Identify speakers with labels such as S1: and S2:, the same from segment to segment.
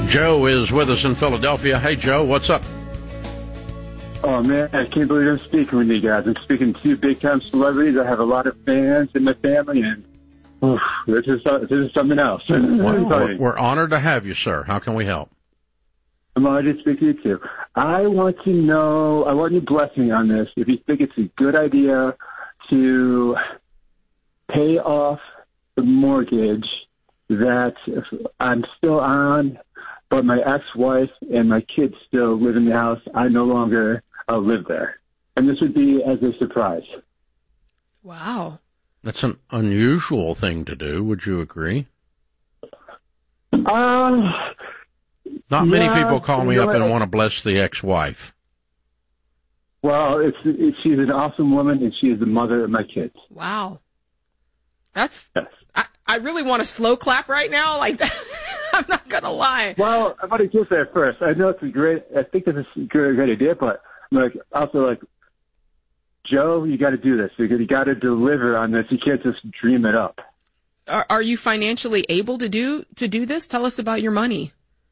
S1: Joe is with us in Philadelphia. Hey, Joe, what's up?
S2: Oh, man, I can't believe I'm speaking with you guys. I'm speaking to two big-time celebrities. I have a lot of fans in my family, and this is something else.
S1: Well, we're honored to have you, sir. How can we help?
S2: I'm honored to speak to you, too. I want your blessing on this. If you think it's a good idea to pay off the mortgage that I'm still on, but my ex-wife and my kids still live in the house. I no longer live there. And this would be as a surprise.
S3: Wow.
S1: That's an unusual thing to do. Would you agree?
S2: Not
S1: many people call me up and want to bless the ex-wife.
S2: Well, she's an awesome woman, and she is the mother of my kids.
S3: Wow. Yes.
S4: I really want to slow clap right now. Like, I'm not going to lie.
S2: Well, I'm going to get there first. I know I think this is a great idea, but Joe, you got to do this because you got to deliver on this. You can't just dream it up.
S3: Are you financially able to do this? Tell us about your money.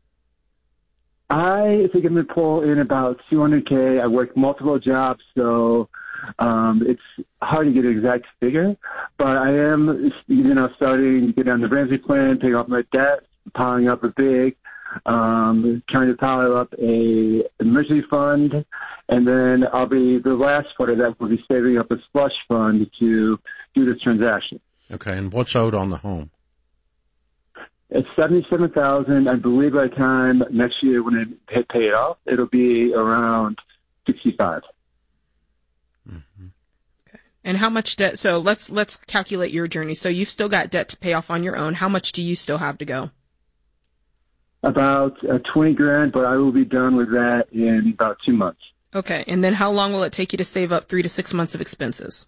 S2: I think I'm going to pull in about $200K. I work multiple jobs, so it's hard to get an exact figure. But I am, starting to get on the Ramsey plan, paying off my debt, piling up a big, trying to pile up a emergency fund, and then the last part of that will be saving up a slush fund to do this transaction.
S1: Okay, and what's owed on the home?
S2: It's $77,000. I believe by the time next year when I pay it off, it'll be around $65,000.
S3: Mm-hmm. Okay. And how much debt? So let's calculate your journey. So you've still got debt to pay off on your own. How much do you still have to go?
S2: About $20,000, but I will be done with that in about 2 months.
S3: Okay. And then how long will it take you to save up 3 to 6 months of expenses?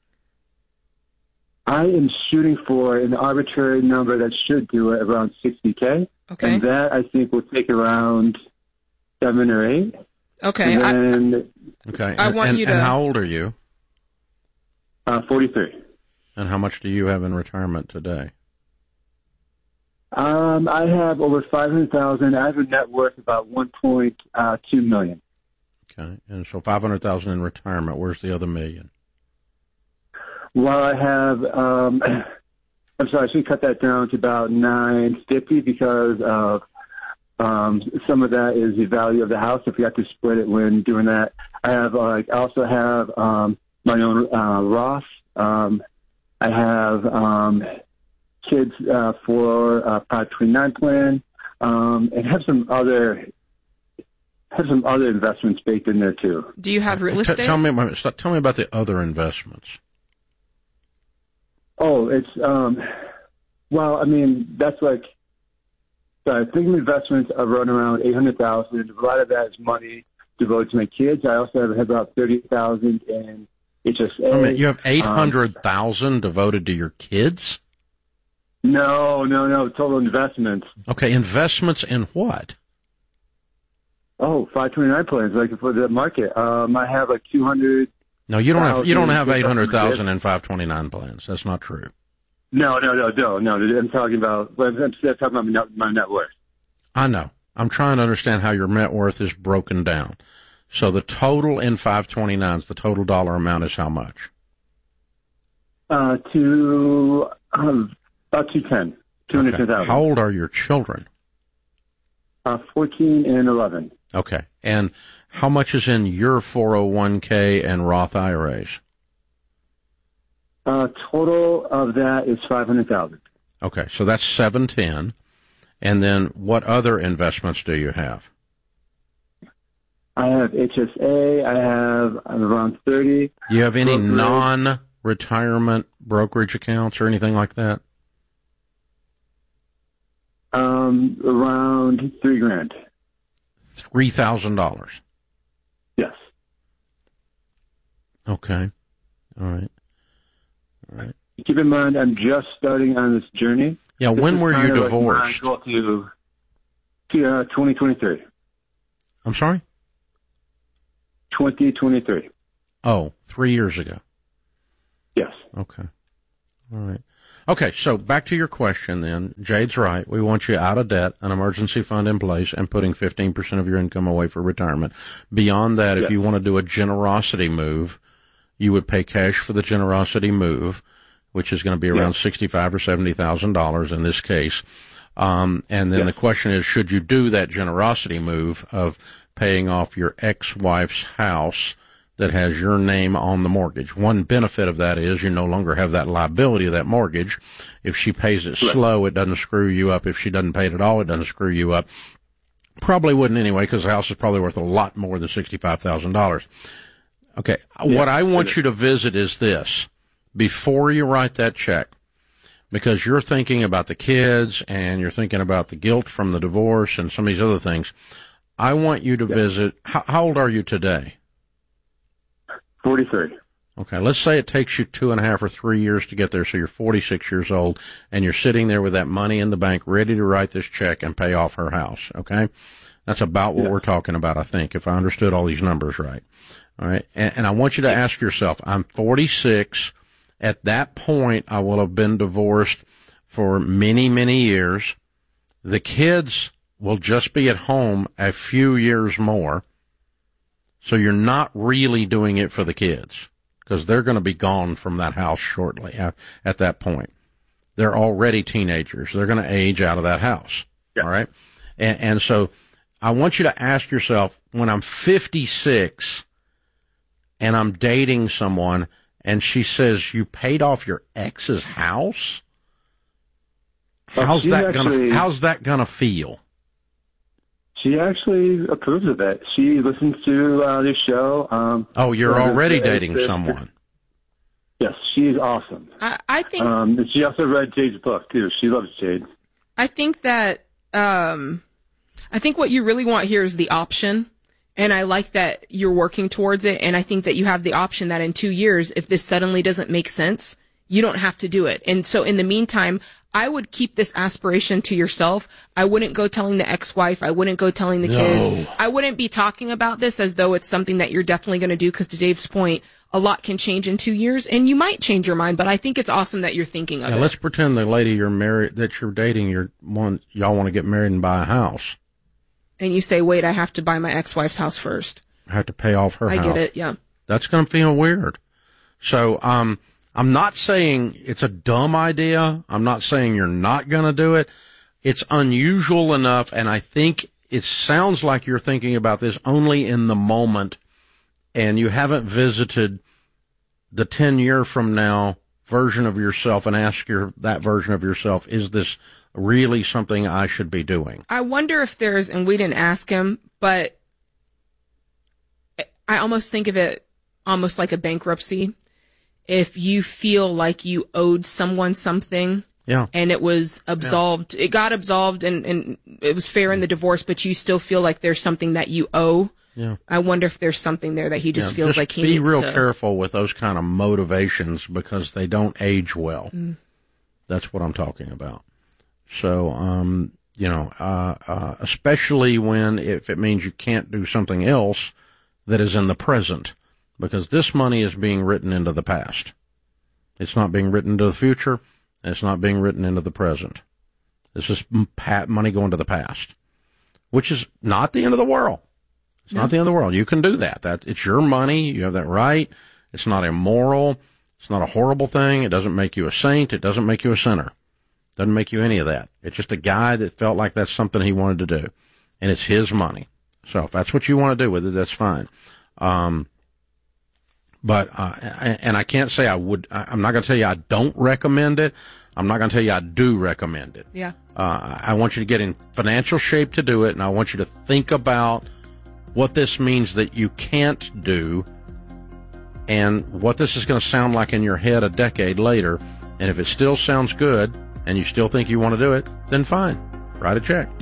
S2: I am shooting for an arbitrary number that should do it around $60K.
S3: Okay.
S2: And that I think will take around 7 or 8.
S3: Okay.
S1: And how old are you?
S2: 43.
S1: And how much do you have in retirement today?
S2: I have over $500,000. I have a net worth about $1.2 million.
S1: Okay. And so $500,000 in retirement. Where's the other $1 million?
S2: Well, I have, I'm sorry, I should cut that down to about $950 because of some of that is the value of the house. I forgot to split it when doing that. I also have my own Roth. I have kids for 529 plan, and have some other investments baked in there too.
S3: Do you have real estate?
S1: Tell me about the other investments.
S2: Oh, it's, that's like, I think my investments are running around $800,000. A lot of that is money devoted to my kids. I also have about $30,000 in HSA.
S1: You have $800,000 devoted to your kids?
S2: No, total investments.
S1: Okay, investments in what?
S2: Oh, 529 plans, like for the market. I have like 200.
S1: No, you don't have 800,000 in 529 plans. That's not true.
S2: No. I'm talking about my net worth.
S1: I know. I'm trying to understand how your net worth is broken down. So the total in 529s, the total dollar amount is how much?
S2: About 210. 210,000.
S1: Okay. How old are your children?
S2: 14 and 11.
S1: Okay. And how much is in your 401k and Roth IRAs?
S2: Total of that is 500,000.
S1: Okay, so that's 710. And then what other investments do you have?
S2: I have HSA. I have around 30.
S1: Do you have any non-retirement brokerage accounts or anything like that?
S2: Around $3,000.
S1: $3,000.
S2: Yes.
S1: Okay. All right.
S2: Keep in mind, I'm just starting on this journey.
S1: Yeah. When were you divorced?
S2: Like to 2023.
S1: I'm sorry?
S2: 2023.
S1: Oh, 3 years ago.
S2: Yes.
S1: Okay. All right. Okay, so back to your question then. Jade's right. We want you out of debt, an emergency fund in place, and putting 15% of your income away for retirement. Beyond that, if you want to do a generosity move, you would pay cash for the generosity move, which is going to be around $65,000 or $70,000 in this case. And then the question is, should you do that generosity move of paying off your ex-wife's house that has your name on the mortgage? One benefit of that is you no longer have that liability of that mortgage. If she pays it slow, it doesn't screw you up. If she doesn't pay it at all, it doesn't screw you up. Probably wouldn't anyway, because the house is probably worth a lot more than $65,000. Okay, what I want you to visit is this. Before you write that check, because you're thinking about the kids and you're thinking about the guilt from the divorce and some of these other things, I want you to visit. How old are you today?
S2: 43.
S1: Okay, let's say it takes you 2.5 or 3 years to get there, so you're 46 years old, and you're sitting there with that money in the bank ready to write this check and pay off her house, okay? That's about what we're talking about, I think, if I understood all these numbers right. All right, and I want you to ask yourself, I'm 46. At that point, I will have been divorced for many, many years. The kids will just be at home a few years more. So you're not really doing it for the kids, because they're going to be gone from that house shortly at that point. They're already teenagers. They're going to age out of that house. All right. And so I want you to ask yourself, when I'm 56 and I'm dating someone and she says, you paid off your ex's house? How's that going to feel?
S2: She actually approves of it. She listens to the show.
S1: You're already dating someone.
S2: Yes, she's awesome.
S3: I think.
S2: And she also read Jade's book too. She loves Jade.
S3: I think that. I think what you really want here is the option, and I like that you're working towards it. And I think that you have the option that in 2 years, if this suddenly doesn't make sense, you don't have to do it. And so in the meantime, I would keep this aspiration to yourself. I wouldn't go telling the ex-wife. I wouldn't go telling the kids. I wouldn't be talking about this as though it's something that you're definitely going to do, because to Dave's point, a lot can change in 2 years, and you might change your mind, but I think it's awesome that you're thinking of it.
S1: Let's pretend the lady you're married, that you're dating, y'all want to get married and buy a house.
S3: And you say, wait, I have to buy my ex-wife's house first.
S1: I have to pay off her house.
S3: I get it, yeah.
S1: That's going to feel weird. So, I'm not saying it's a dumb idea. I'm not saying you're not going to do it. It's unusual enough, and I think it sounds like you're thinking about this only in the moment, and you haven't visited the 10-year from now version of yourself and asked that version of yourself, is this really something I should be doing?
S3: I wonder if there's, and we didn't ask him, but I almost think of it almost like a bankruptcy. If you feel like you owed someone something, and it was absolved, it got absolved and it was fair in the divorce, but you still feel like there's something that you owe. Yeah. I wonder if there's something there that he just feels like he needs to. Be real careful with those kind of motivations, because they don't age well. That's what I'm talking about. So, especially if it means you can't do something else that is in the present. Because this money is being written into the past. It's not being written into the future, and it's not being written into the present. This is money going to the past, which is not the end of the world. It's not the end of the world. You can do that. It's your money. You have that right. It's not immoral. It's not a horrible thing. It doesn't make you a saint. It doesn't make you a sinner. It doesn't make you any of that. It's just a guy that felt like that's something he wanted to do, and it's his money. So if that's what you want to do with it, that's fine. But I can't say I would. I'm not going to tell you I don't recommend it. I'm not going to tell you I do recommend it. Yeah.
S1: I want you to get in financial shape to do it, and I want you to think about what this means that you can't do, and what this is going to sound like in your head a decade later. And if it still sounds good, and you still think you want to do it, then fine, write a check.